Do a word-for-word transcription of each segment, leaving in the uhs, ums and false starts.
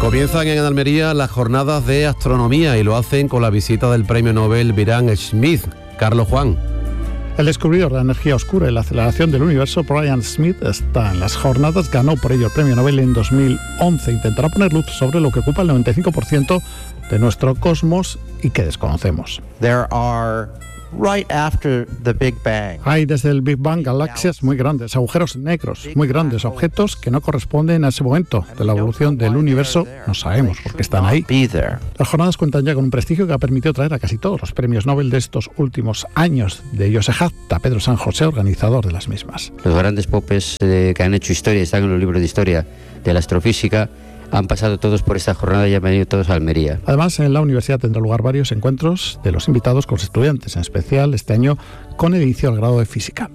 Comienzan en Almería las jornadas de astronomía y lo hacen con la visita del premio Nobel Byron Smith. Carlos Juan. El descubridor de la energía oscura y la aceleración del universo, Byron Smith, está en las jornadas, ganó por ello el premio Nobel en dos mil once. Intentará poner luz sobre lo que ocupa el noventa y cinco por ciento de nuestro cosmos y que desconocemos. There are right after the Big Bang. Hay desde el Big Bang galaxias muy grandes, agujeros negros muy grandes, objetos que no corresponden a ese momento de la evolución del universo. No sabemos por qué están ahí. Las jornadas cuentan ya con un prestigio que ha permitido traer a casi todos los premios Nobel de estos últimos años. De ellos se jacta Pedro San José, organizador de las mismas. Los grandes popes eh, que han hecho historia, están en los libros de historia de la astrofísica, han pasado todos por esta jornada y han venido todos a Almería. Además, en la universidad tendrá lugar varios encuentros de los invitados con los estudiantes, en especial este año con el inicio del grado de física.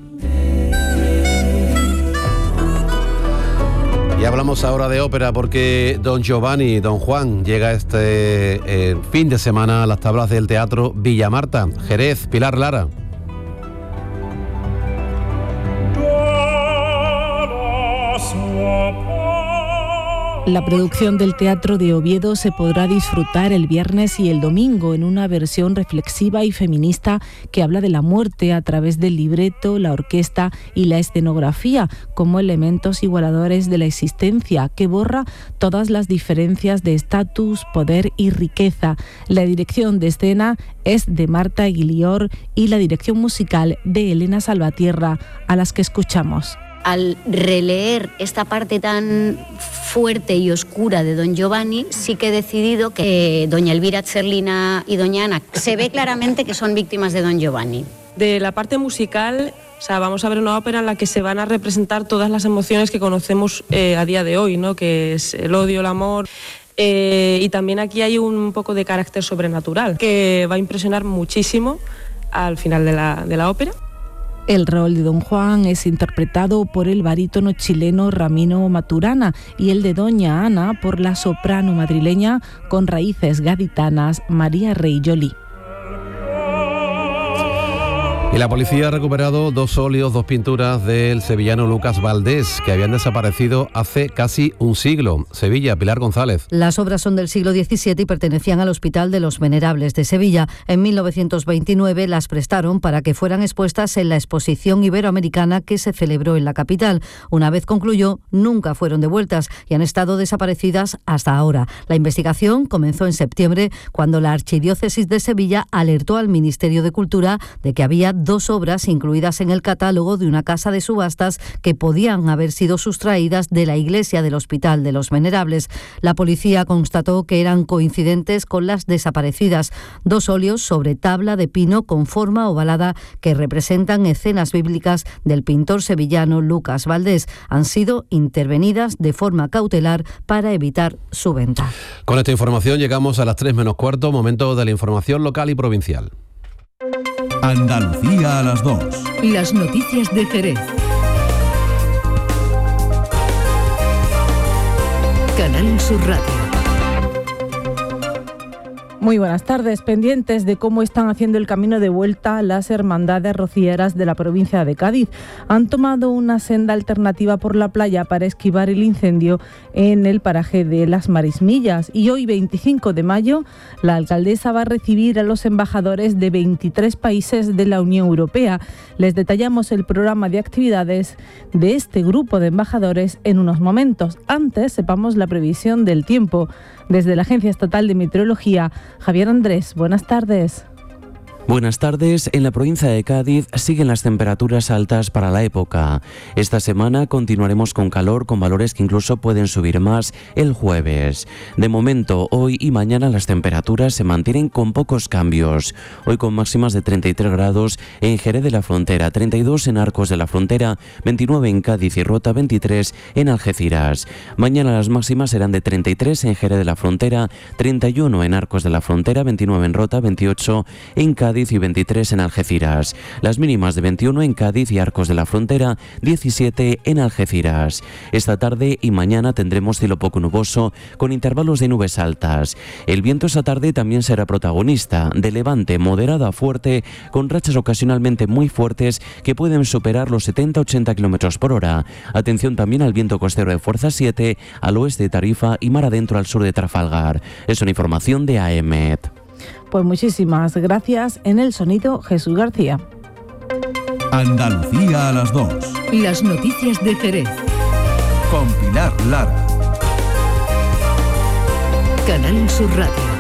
Y hablamos ahora de ópera porque Don Giovanni, Don Juan, llega este eh, fin de semana a las tablas del Teatro Villa Marta, Jerez. Pilar Lara. La producción del Teatro de Oviedo se podrá disfrutar el viernes y el domingo en una versión reflexiva y feminista que habla de la muerte a través del libreto, la orquesta y la escenografía como elementos igualadores de la existencia, que borra todas las diferencias de estatus, poder y riqueza. La dirección de escena es de Marta Guilior y la dirección musical de Elena Salvatierra, a las que escuchamos. Al releer esta parte tan fuerte y oscura de Don Giovanni, sí que he decidido que doña Elvira Tserlina y doña Ana se ve claramente que son víctimas de Don Giovanni. De la parte musical, o sea, vamos a ver una ópera en la que se van a representar todas las emociones que conocemos eh, a día de hoy, ¿no? Que es el odio, el amor. Eh, y también aquí hay un poco de carácter sobrenatural que va a impresionar muchísimo al final de la, de la ópera. El rol de Don Juan es interpretado por el barítono chileno Ramiro Maturana y el de Doña Ana por la soprano madrileña con raíces gaditanas María Rey Joly. Y la policía ha recuperado dos óleos, dos pinturas del sevillano Lucas Valdés, que habían desaparecido hace casi un siglo. Sevilla, Pilar González. Las obras son del siglo diecisiete y pertenecían al Hospital de los Venerables de Sevilla. En mil novecientos veintinueve las prestaron para que fueran expuestas en la exposición iberoamericana que se celebró en la capital. Una vez concluyó, nunca fueron devueltas y han estado desaparecidas hasta ahora. La investigación comenzó en septiembre, cuando la Archidiócesis de Sevilla alertó al Ministerio de Cultura de que había dos obras incluidas en el catálogo de una casa de subastas que podían haber sido sustraídas de la iglesia del Hospital de los Venerables. La policía constató que eran coincidentes con las desaparecidas. Dos óleos sobre tabla de pino con forma ovalada que representan escenas bíblicas del pintor sevillano Lucas Valdés. Han sido intervenidas de forma cautelar para evitar su venta. Con esta información llegamos a las tres menos cuarto, momento de la información local y provincial. Andalucía a las dos. Las noticias de Jerez. Canal Sur Radio. Muy buenas tardes. Pendientes de cómo están haciendo el camino de vuelta las hermandades rocieras de la provincia de Cádiz. Han tomado una senda alternativa por la playa para esquivar el incendio en el paraje de Las Marismillas. Y hoy, veinticinco de mayo, la alcaldesa va a recibir a los embajadores de veintitrés países de la Unión Europea. Les detallamos el programa de actividades de este grupo de embajadores en unos momentos. Antes, sepamos la previsión del tiempo. Desde la Agencia Estatal de Meteorología, Javier Andrés, buenas tardes. Buenas tardes. En la provincia de Cádiz siguen las temperaturas altas para la época. Esta semana continuaremos con calor, con valores que incluso pueden subir más el jueves. De momento, hoy y mañana las temperaturas se mantienen con pocos cambios. Hoy con máximas de treinta y tres grados en Jerez de la Frontera, treinta y dos en Arcos de la Frontera, veintinueve en Cádiz y Rota, veintitrés en Algeciras. Mañana las máximas serán de treinta y tres en Jerez de la Frontera, treinta y uno en Arcos de la Frontera, veintinueve en Rota, veintiocho en Cádiz Cádiz y veintitrés en Algeciras. Las mínimas de veintiuno en Cádiz y Arcos de la Frontera, diecisiete en Algeciras. Esta tarde y mañana tendremos cielo poco nuboso con intervalos de nubes altas. El viento esta tarde también será protagonista, de levante moderado a fuerte, con rachas ocasionalmente muy fuertes que pueden superar los setenta a ochenta kilómetros por hora. Atención también al viento costero de fuerza siete al oeste de Tarifa y mar adentro al sur de Trafalgar. Es una información de A E M E T. Pues muchísimas gracias. En el sonido, Jesús García. Andalucía a las dos. Las noticias de Jerez. Con Pilar Lara. Canal Sur Radio.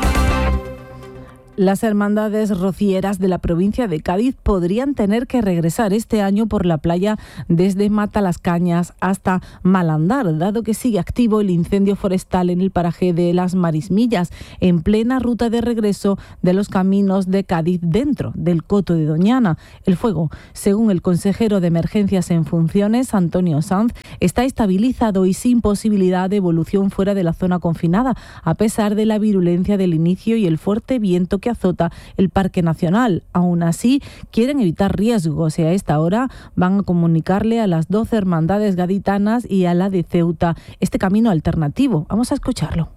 Las hermandades rocieras de la provincia de Cádiz podrían tener que regresar este año por la playa desde Matalascañas hasta Malandar, dado que sigue activo el incendio forestal en el paraje de Las Marismillas, en plena ruta de regreso de los caminos de Cádiz dentro del Coto de Doñana. El fuego, según el consejero de Emergencias en funciones, Antonio Sanz, está estabilizado y sin posibilidad de evolución fuera de la zona confinada, a pesar de la virulencia del inicio y el fuerte viento que azota el Parque Nacional. Aún así, quieren evitar riesgos y a esta hora van a comunicarle a las doce hermandades gaditanas y a la de Ceuta este camino alternativo. Vamos a escucharlo.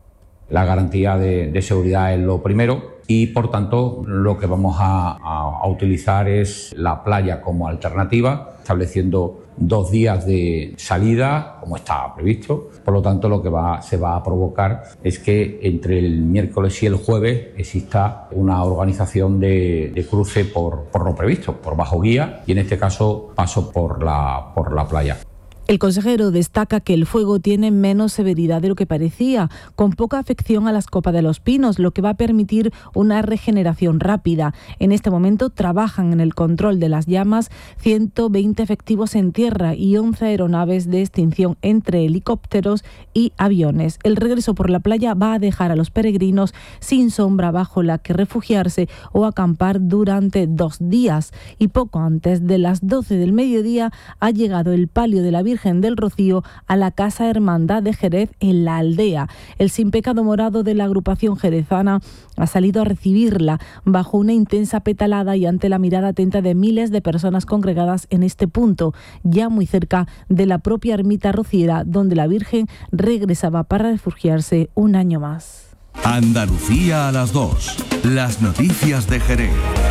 La garantía de, de seguridad es lo primero y, por tanto, lo que vamos a, a, a utilizar es la playa como alternativa, estableciendo dos días de salida, como está previsto. Por lo tanto, lo que va, se va a provocar es que entre el miércoles y el jueves exista una organización de, de cruce por, por lo previsto, por bajo guía, y en este caso paso por la, por la playa. El consejero destaca que el fuego tiene menos severidad de lo que parecía, con poca afección a las copas de los pinos, lo que va a permitir una regeneración rápida. En este momento trabajan en el control de las llamas ciento veinte efectivos en tierra y once aeronaves de extinción entre helicópteros y aviones. El regreso por la playa va a dejar a los peregrinos sin sombra bajo la que refugiarse o acampar durante dos días. Y poco antes de las doce del mediodía ha llegado el palio de la Virgen Virgen del Rocío a la Casa Hermandad de Jerez en la aldea. El sin pecado morado de la agrupación jerezana ha salido a recibirla bajo una intensa petalada y ante la mirada atenta de miles de personas congregadas en este punto, ya muy cerca de la propia ermita rociera, donde la Virgen regresaba para refugiarse un año más. Andalucía a las dos. Las noticias de Jerez.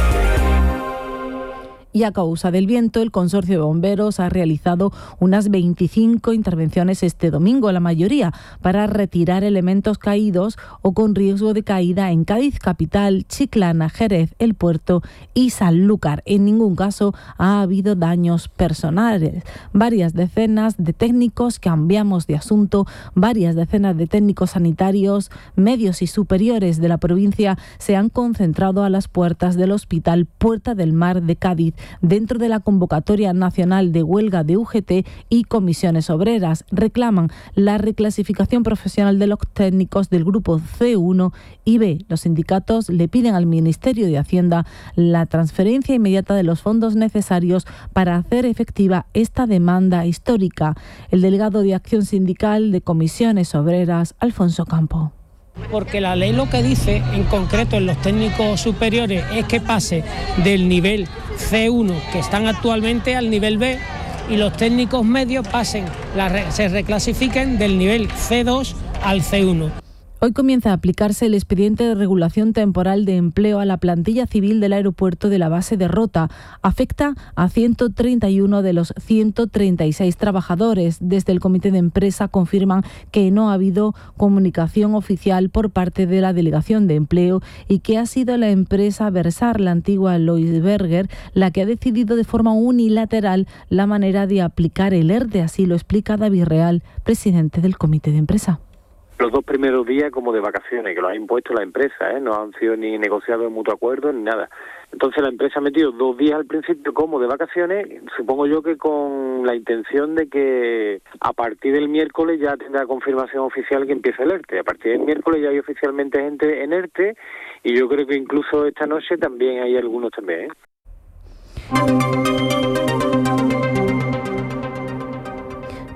Y a causa del viento, el Consorcio de Bomberos ha realizado unas veinticinco intervenciones este domingo, la mayoría para retirar elementos caídos o con riesgo de caída en Cádiz capital, Chiclana, Jerez, El Puerto y Sanlúcar. En ningún caso ha habido daños personales. Varias decenas de técnicos, cambiamos de asunto, varias decenas de técnicos sanitarios, medios y superiores de la provincia se han concentrado a las puertas del Hospital Puerta del Mar de Cádiz, dentro de la convocatoria nacional de huelga de U G T y comisiones obreras. Reclaman la reclasificación profesional de los técnicos del grupo C uno y B. Los sindicatos le piden al Ministerio de Hacienda la transferencia inmediata de los fondos necesarios para hacer efectiva esta demanda histórica. El delegado de Acción Sindical de Comisiones Obreras, Alfonso Campo. Porque la ley lo que dice, en concreto en los técnicos superiores, es que pase del nivel C uno, que están actualmente, al nivel B, y los técnicos medios pasen, la, se reclasifiquen del nivel C dos al C uno. Hoy comienza a aplicarse el expediente de regulación temporal de empleo a la plantilla civil del aeropuerto de la base de Rota. Afecta a ciento treinta y uno de los ciento treinta y seis trabajadores. Desde el comité de empresa confirman que no ha habido comunicación oficial por parte de la delegación de empleo y que ha sido la empresa Versar, la antigua Lois Berger, la que ha decidido de forma unilateral la manera de aplicar el ERTE. Así lo explica David Real, presidente del comité de empresa. Los dos primeros días como de vacaciones, que los ha impuesto la empresa, ¿eh? No han sido ni negociados en mutuo acuerdo ni nada. Entonces la empresa ha metido dos días al principio como de vacaciones, supongo yo que con la intención de que a partir del miércoles ya tendrá confirmación oficial que empiece el ERTE. A partir del miércoles ya hay oficialmente gente en ERTE y yo creo que incluso esta noche también hay algunos también, ¿eh? Un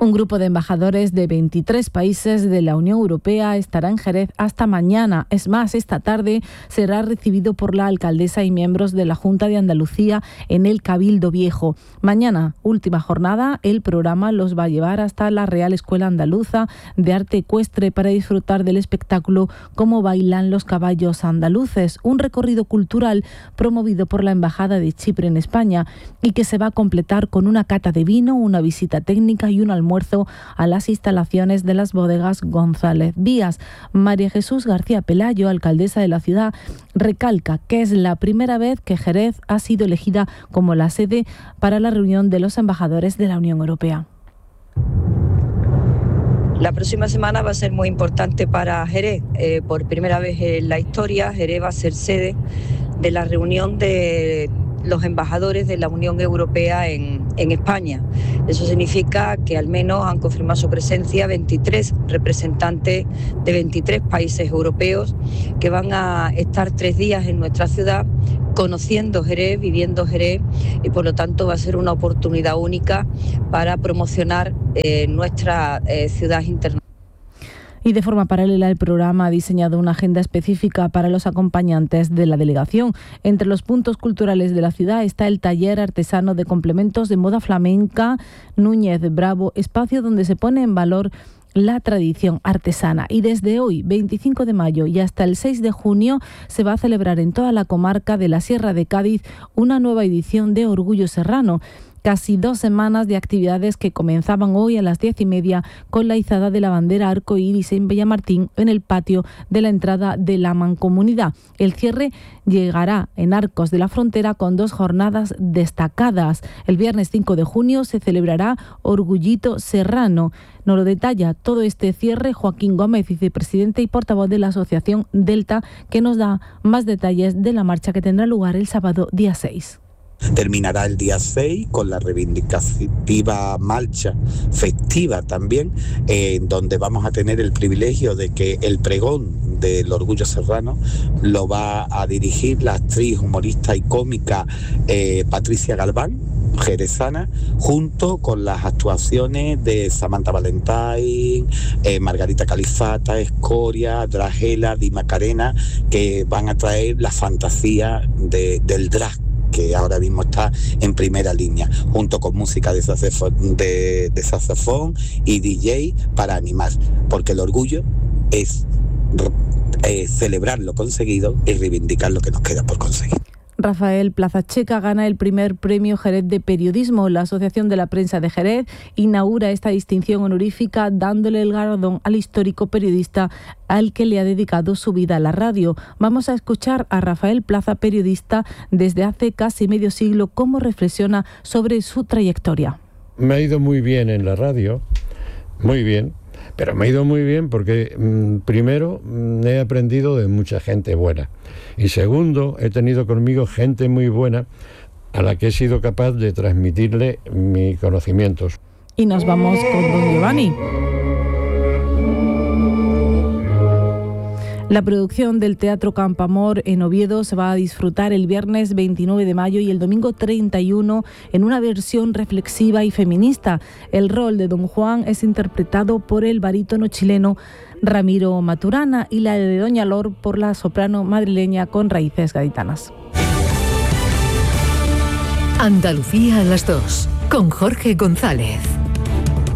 Un grupo de embajadores de veintitrés países de la Unión Europea estará en Jerez hasta mañana. Es más, esta tarde será recibido por la alcaldesa y miembros de la Junta de Andalucía en el Cabildo Viejo. Mañana, última jornada, el programa los va a llevar hasta la Real Escuela Andaluza de Arte Ecuestre para disfrutar del espectáculo Cómo bailan los caballos andaluces, un recorrido cultural promovido por la Embajada de Chipre en España y que se va a completar con una cata de vino, una visita técnica y un almuerzo a las instalaciones de las bodegas González Vías. María Jesús García Pelayo, alcaldesa de la ciudad, recalca que es la primera vez que Jerez ha sido elegida como la sede para la reunión de los embajadores de la Unión Europea. La próxima semana va a ser muy importante para Jerez. Eh, por primera vez en la historia, Jerez va a ser sede de la reunión de los embajadores de la Unión Europea en, en España. Eso significa que al menos han confirmado su presencia veintitrés representantes de veintitrés países europeos que van a estar tres días en nuestra ciudad conociendo Jerez, viviendo Jerez, y por lo tanto va a ser una oportunidad única para promocionar eh, nuestra eh, ciudad internacional. Y de forma paralela, el programa ha diseñado una agenda específica para los acompañantes de la delegación. Entre los puntos culturales de la ciudad está el taller artesano de complementos de moda flamenca Núñez Bravo, espacio donde se pone en valor la tradición artesana. Y desde hoy, veinticinco de mayo, y hasta el seis de junio, se va a celebrar en toda la comarca de la Sierra de Cádiz una nueva edición de Orgullo Serrano. Casi dos semanas de actividades que comenzaban hoy a las diez y media con la izada de la bandera arco iris en Bellamartín en el patio de la entrada de la Mancomunidad. El cierre llegará en Arcos de la Frontera con dos jornadas destacadas. El viernes cinco de junio se celebrará Orgullito Serrano. Nos lo detalla todo este cierre Joaquín Gómez, vicepresidente y portavoz de la Asociación Delta, que nos da más detalles de la marcha que tendrá lugar el sábado día seis. Terminará el día seis con la reivindicativa marcha festiva también, en eh, donde vamos a tener el privilegio de que el pregón del Orgullo Serrano lo va a dirigir la actriz, humorista y cómica eh, Patricia Galván, jerezana, junto con las actuaciones de Samantha Valentine, eh, Margarita Califata, Escoria, Dragela, Di Macarena, que van a traer la fantasía de, del drag, que ahora mismo está en primera línea, junto con música de saxofón, de, de saxofón y D J para animar, porque el orgullo es eh, celebrar lo conseguido y reivindicar lo que nos queda por conseguir. Rafael Plazacheca gana el primer premio Jerez de Periodismo. La Asociación de la Prensa de Jerez inaugura esta distinción honorífica dándole el galardón al histórico periodista al que le ha dedicado su vida a la radio. Vamos a escuchar a Rafael Plaza, periodista desde hace casi medio siglo, cómo reflexiona sobre su trayectoria. Me ha ido muy bien en la radio, muy bien, pero me ha ido muy bien porque mmm, primero mmm, he aprendido de mucha gente buena y segundo he tenido conmigo gente muy buena a la que he sido capaz de transmitirle mis conocimientos. Y nos vamos con don Giovanni. La producción del Teatro Campamor en Oviedo se va a disfrutar el viernes veintinueve de mayo y el domingo treinta y uno en una versión reflexiva y feminista. El rol de Don Juan es interpretado por el barítono chileno Ramiro Maturana y la de Doña Lor por la soprano madrileña con raíces gaditanas. Andalucía a las dos, con Jorge González.